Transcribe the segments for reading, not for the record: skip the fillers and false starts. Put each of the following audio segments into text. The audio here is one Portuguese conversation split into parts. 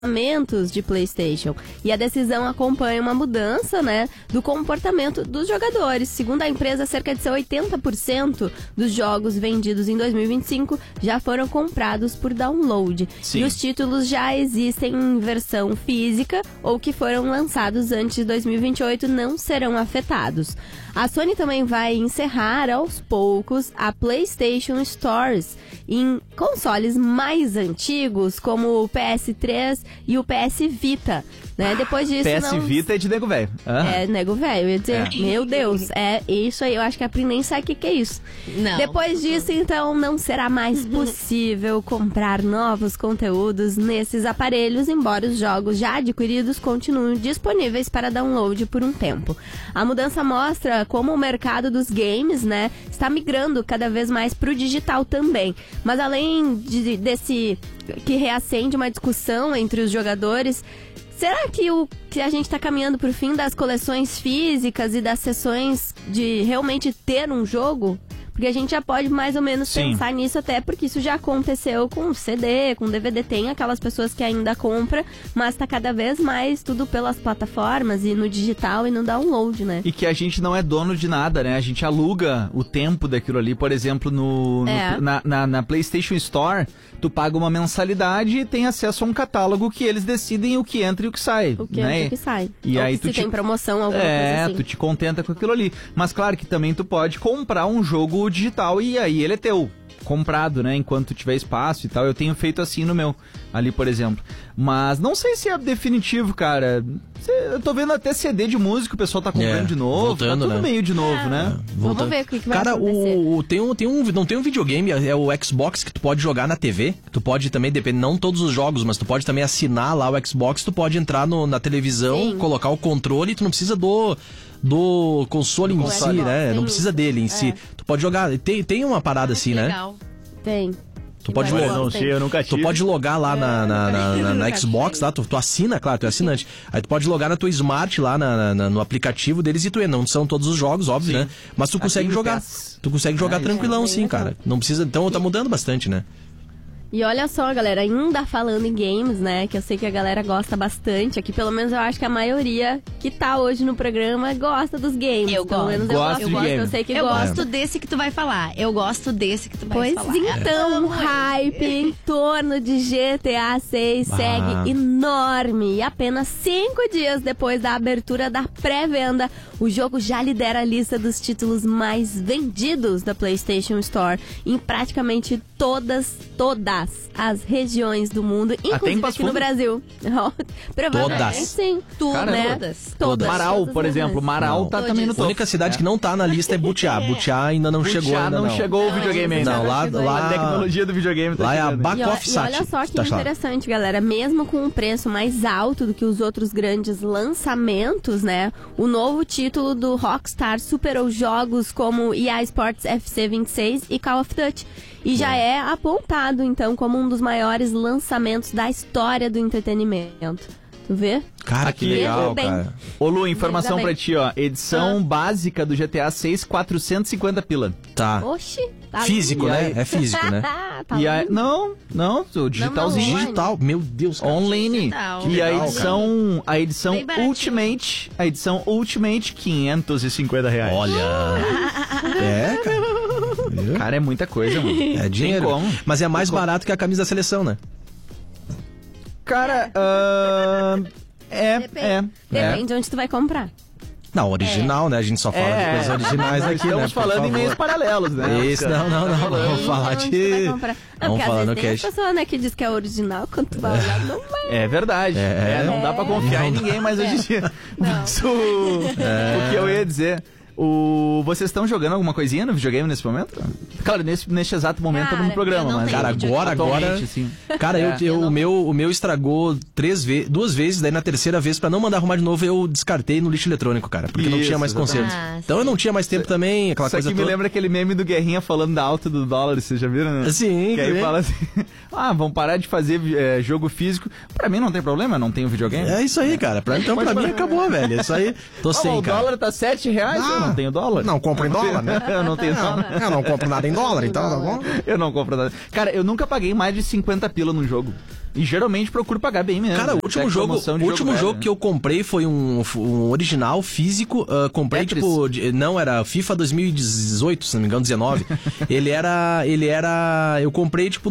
de PlayStation. E a decisão acompanha uma mudança, né, do comportamento dos jogadores. Segundo a empresa, cerca de 80% dos jogos vendidos em 2025 já foram comprados por download. Sim. E os títulos já existem em versão física ou que foram lançados antes de 2028 não serão afetados. A Sony também vai encerrar aos poucos a PlayStation Stores em consoles mais antigos, como o PS3 e o PS Vita, né? Depois disso PS Vita é de nego velho. É, nego velho, eu ia dizer, meu Deus, é isso aí, eu acho que a Pri nem sabe o que é isso. Não. Depois disso, então, não será mais possível comprar novos conteúdos nesses aparelhos, embora os jogos já adquiridos continuem disponíveis para download por um tempo. A mudança mostra como o mercado dos games, né, está migrando cada vez mais para o digital também. Mas além desse que reacende uma discussão entre os jogadores, será que a gente está caminhando para o fim das coleções físicas e das sessões de realmente ter um jogo? Porque a gente já pode mais ou menos pensar nisso, até porque isso já aconteceu com CD, com DVD. Tem aquelas pessoas que ainda compram, mas tá cada vez mais tudo pelas plataformas e no digital e no download, né? E que a gente não é dono de nada, né? A gente aluga o tempo daquilo ali. Por exemplo, na PlayStation Store, tu paga uma mensalidade e tem acesso a um catálogo que eles decidem o que entra e o que sai. O que entra e o que sai. E ou aí se tem promoção, alguma coisa assim. Tu te contenta com aquilo ali. Mas claro que também tu pode comprar um jogo digital e aí ele é teu, comprado, né, enquanto tiver espaço e tal. Eu tenho feito assim no meu, ali, por exemplo. Mas não sei se é definitivo, cara. Eu tô vendo até CD de música, o pessoal tá comprando de novo. Voltando, tá tudo meio de novo, né? Vamos ver o que vai acontecer. Não tem um videogame, é o Xbox, que tu pode jogar na TV. Tu pode também, depende, não todos os jogos, mas tu pode também assinar lá o Xbox. Tu pode entrar na televisão, colocar o controle, tu não precisa do console em si, né? Não precisa dele em si. Tu pode jogar. Tem uma parada assim, legal. né? Tem. Tu pode logar, não sei, eu nunca tive. Tu pode logar lá na Xbox, lá, tu assina, claro, tu é assinante. Aí tu pode logar na tua Smart lá no aplicativo deles e tu não são todos os jogos, óbvio, né? Mas tu consegue jogar. Tu consegue jogar tranquilão, sim, cara. Não precisa. Então tá mudando bastante, né? E olha só, galera, ainda falando em games, né, que eu sei que a galera gosta bastante, aqui pelo menos eu acho que a maioria que tá hoje no programa gosta dos games. Eu pelo gosto. menos eu sei que eu gosta. gosto desse que tu vai falar. Eu gosto desse que tu vai falar. Pois então, o hype em torno de GTA 6 segue enorme. E apenas 5 dias depois da abertura da pré-venda, o jogo já lidera a lista dos títulos mais vendidos da PlayStation Store em praticamente todas as regiões do mundo, inclusive aqui no Brasil. Provavelmente sim. Tudo, né? Todas. Marau, por exemplo. Marau tá também no A topo. única cidade que não tá na lista é Butiá. Butiá ainda não chegou. Não chegou o videogame ainda. Não, lá a tecnologia do videogame tá lá é a chegando. Back-off E Sat. olha só que interessante, galera. Mesmo com um preço mais alto do que os outros grandes lançamentos, né? O novo título do Rockstar superou jogos como EA Sports FC 26 e Call of Duty. E já é apontado, então, como um dos maiores lançamentos da história do entretenimento. Tu vê? Cara, que legal, cara. Ô Lu, informação pra ti, ó. Edição básica do GTA 6, 450 pila. Tá. Oxi. Tá Físico, lindo. né? É físico, né? Tá E aí, lindo. não, o digitalzinho. Online. Digital, meu Deus, cara. Online. Digital. E Legal, a edição Bem baratinho. Ultimate, R$550. Olha. Cara. Cara, é muita coisa, mano. É dinheiro. Tem como. Mas é mais barato que a camisa da seleção, né? Cara, Depende de onde tu vai comprar. Não, original, né? A gente só fala de coisas originais nós aqui, né? estamos Por falando em favor. meios paralelos, né? Isso, não. Vamos falar Onde tu vai de... comprar. Não, Vamos porque falar às no vezes tem as cash. pessoas, né, que diz que é original, quando tu vai olhar, não vai. É verdade. Não dá pra confiar em ninguém mais hoje em dia. Mas o que eu ia dizer... Vocês estão jogando alguma coisinha no videogame nesse momento? Claro, neste exato momento estamos no programa, mas... Cara, agora... Assim, Cara, o meu estragou 2 vezes, daí na terceira vez, pra não mandar arrumar de novo, eu descartei no lixo eletrônico, cara, porque não tinha mais conserto. Então eu não tinha mais tempo também, aquela Isso coisa aqui toda. me lembra aquele meme do Guerrinha falando da alta do dólar, vocês já viram, né? Sim, que aí fala assim, vamos parar de fazer jogo físico. Pra mim não tem problema, não tenho videogame. É isso aí, cara. Pra mim acabou, velho. Isso aí, tô sem, o cara. dólar tá R$7, eu não tenho dólar. Não compro em dólar, né? Eu não tenho dólar. Eu não compro nada em dólar, então tá bom? Eu não compro nada. Cara, eu nunca paguei mais de 50 pila num jogo. E geralmente procuro pagar bem mesmo. Cara, o último jogo que eu comprei foi um original físico. Comprei, Tetris. não, era FIFA 2018, se não me engano, 19. ele era. Eu comprei, tipo,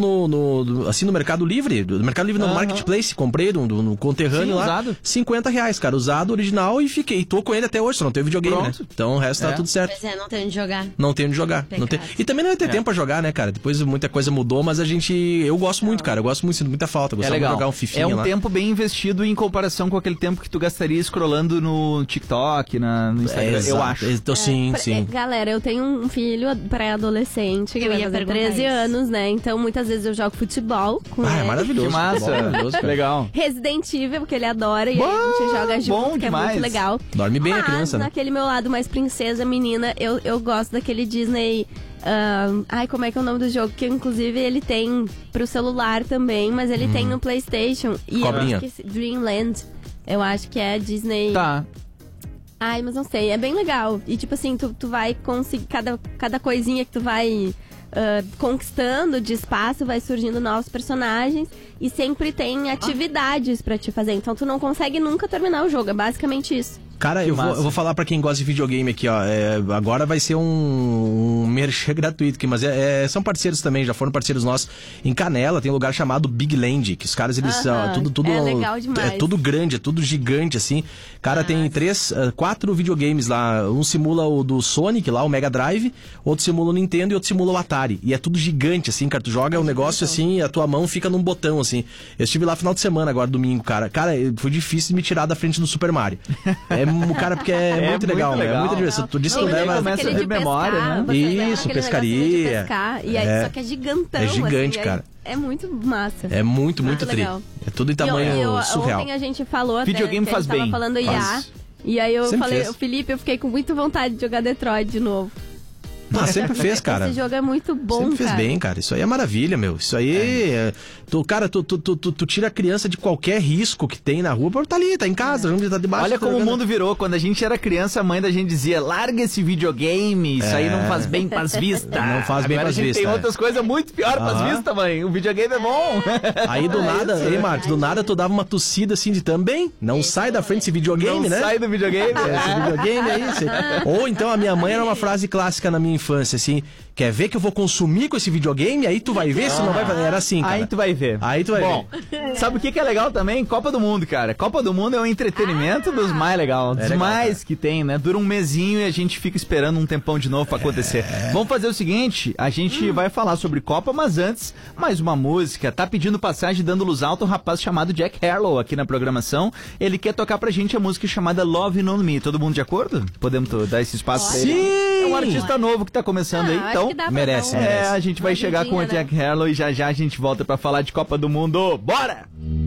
no Mercado Livre. No Mercado Livre, no Marketplace. Comprei no conterrâneo lá. Usado. R$50, cara. Usado, original, e fiquei. Tô com ele até hoje, só não tenho videogame, Pronto. né? Então o resto tá tudo certo. Pois é, não tem onde jogar. Não tenho onde jogar. E também não ia ter tempo pra jogar, né, cara? Depois muita coisa mudou, mas eu gosto muito, cara. Eu gosto muito, sinto muita falta. Gostava de jogar um fifinha lá. É um tempo bem investido em comparação com aquele tempo que tu gastaria scrollando no TikTok, no Instagram, eu acho. Sim. Galera, eu tenho um filho pré-adolescente que vai fazer 13 anos, né? Então muitas vezes eu jogo futebol com ele. É maravilhoso. Que massa. Maravilhoso, cara. Legal. Resident Evil, porque ele adora, e aí a gente joga junto, que demais. é muito legal. Dorme bem a criança, né? Naquele meu lado mais princesa, menina, eu gosto daquele Disney... como é que é o nome do jogo? Que inclusive ele tem pro celular também, mas ele tem no PlayStation. E Cobrinha. eu esqueci, Dreamland. Eu acho que é Disney. Tá. Ai, mas não sei, é bem legal. E tipo assim, tu vai conseguir. Cada coisinha que tu vai conquistando de espaço, vai surgindo novos personagens. E sempre tem atividades pra te fazer. Então tu não consegue nunca terminar o jogo. É basicamente isso. Cara, eu vou falar pra quem gosta de videogame aqui, ó. Agora vai ser um merchan gratuito aqui, mas são parceiros também, já foram parceiros nossos. Em Canela tem um lugar chamado Big Land, que os caras, eles são tudo é legal demais. É tudo grande, é tudo gigante, assim. Cara, tem 4 videogames lá. Um simula o do Sonic lá, o Mega Drive, outro simula o Nintendo e outro simula o Atari. E é tudo gigante, assim, cara. Tu joga um negócio assim e a tua mão fica num botão, assim. Eu estive lá final de semana agora, domingo, cara. Cara, foi difícil de me tirar da frente do Super Mario. Cara, porque é muito legal, né? É muita diversão. Tu disse que começa a ver memória, né? Isso, pescaria. E aí, só que é gigantão. É gigante, assim, cara. É muito massa. É muito tri. Legal. É tudo em tamanho surreal. Ontem a gente falou até, videogame faz tava bem. falando IA. E aí eu Sempre falei, fez. o Felipe, eu fiquei com muita vontade de jogar Detroit de novo. Sempre fez, cara. Esse jogo é muito bom, Sempre fez cara. bem, cara. Isso aí é maravilha, meu. Isso aí... Tu tira a criança de qualquer risco que tem na rua, tá ali, tá em casa, tá debaixo. Olha como o mundo virou. Quando a gente era criança, a mãe da gente dizia, larga esse videogame, isso aí não faz bem pras vistas. Não faz bem pras vistas. Tem outras coisas muito piores pras vistas, mãe. O videogame é bom. Aí do nada, Marcos, do nada tu dava uma tossida assim de também, não sai da frente desse videogame, né? Sai do videogame. Esse videogame aí. Ou então a minha mãe era uma frase clássica na minha infância, assim, quer ver que eu vou consumir com esse videogame? Aí tu vai ver se não vai fazer. Era assim, cara. Aí tu vai ver. Bom, sabe o que é legal também? Copa do Mundo, cara. Copa do Mundo é um entretenimento dos mais legais. Dos mais que tem, né? Dura um mesinho e a gente fica esperando um tempão de novo pra acontecer. Vamos fazer o seguinte, a gente vai falar sobre Copa, mas antes, mais uma música. Tá pedindo passagem, dando luz alta, um rapaz chamado Jack Harlow aqui na programação. Ele quer tocar pra gente a música chamada Love on Me. Todo mundo de acordo? Podemos dar esse espaço pra ele? Sim! É um artista novo que tá começando aí, então merece. a gente vai chegar com o Jack Harlow e já a gente volta pra falar de Copa do Mundo. Bora!